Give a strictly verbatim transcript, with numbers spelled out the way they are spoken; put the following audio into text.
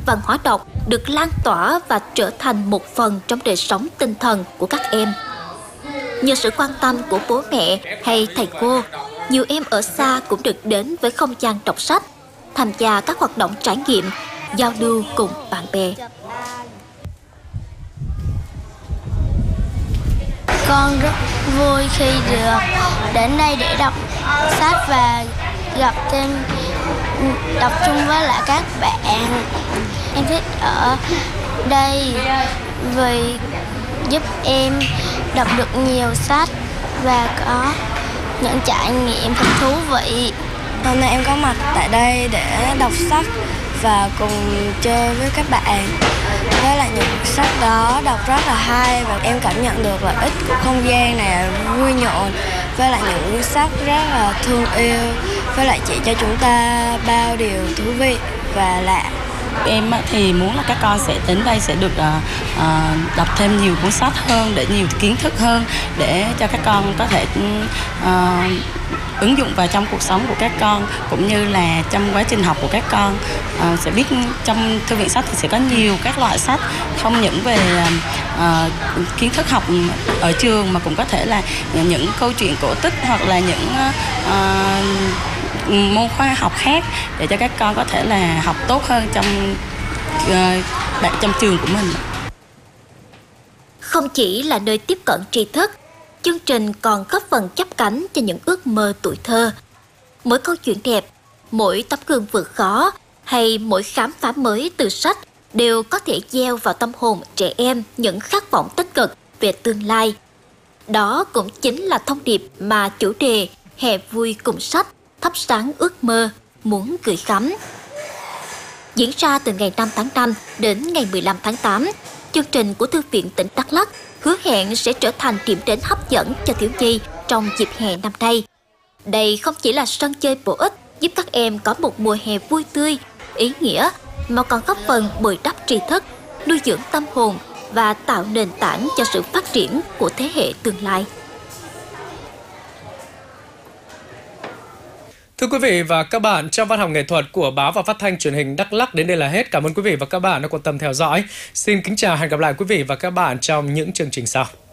văn hóa đọc được lan tỏa và trở thành một phần trong đời sống tinh thần của các em. Nhờ sự quan tâm của bố mẹ hay thầy cô, nhiều em ở xa cũng được đến với không gian đọc sách, tham gia các hoạt động trải nghiệm, giao lưu cùng bạn bè. Con rất vui khi được đến đây để đọc sách và gặp thêm đọc chung với lại các bạn. Em thích ở đây vì giúp em đọc được nhiều sách và có những trải nghiệm thật thú vị. Hôm nay em có mặt tại đây để đọc sách và cùng chơi với các bạn. Với lại những sách đó đọc rất là hay và em cảm nhận được lợi ích của không gian này vui nhộn. Với lại những sách rất là thương yêu, với lại chỉ cho chúng ta bao điều thú vị và lạ. Em thì muốn là các con sẽ đến đây sẽ được uh, uh, đọc thêm nhiều cuốn sách hơn, để nhiều kiến thức hơn, để cho các con có thể uh, ứng dụng vào trong cuộc sống của các con, cũng như là trong quá trình học của các con. Uh, sẽ biết trong thư viện sách thì sẽ có nhiều các loại sách, không những về uh, kiến thức học ở trường mà cũng có thể là những câu chuyện cổ tích hoặc là những uh, môn khoa học khác, để cho các con có thể là học tốt hơn trong uh, trong trường của mình. Không chỉ là nơi tiếp cận tri thức, chương trình còn góp phần chắp cánh cho những ước mơ tuổi thơ. Mỗi câu chuyện đẹp, mỗi tấm gương vượt khó hay mỗi khám phá mới từ sách đều có thể gieo vào tâm hồn trẻ em những khát vọng tích cực về tương lai. Đó cũng chính là thông điệp mà chủ đề Hè vui cùng sách thắp sáng ước mơ muốn gửi gắm. Diễn ra từ ngày năm tháng năm đến ngày mười lăm tháng tám, chương trình của Thư viện tỉnh Đắk Lắk hứa hẹn sẽ trở thành điểm đến hấp dẫn cho thiếu nhi trong dịp hè năm nay. Đây không chỉ là sân chơi bổ ích giúp các em có một mùa hè vui tươi, ý nghĩa, mà còn góp phần bồi đắp tri thức, nuôi dưỡng tâm hồn và tạo nền tảng cho sự phát triển của thế hệ tương lai. Thưa quý vị và các bạn, trong văn học nghệ thuật của báo và phát thanh truyền hình Đắk Lắk đến đây là hết. Cảm ơn quý vị và các bạn đã quan tâm theo dõi. Xin kính chào, hẹn gặp lại quý vị và các bạn trong những chương trình sau.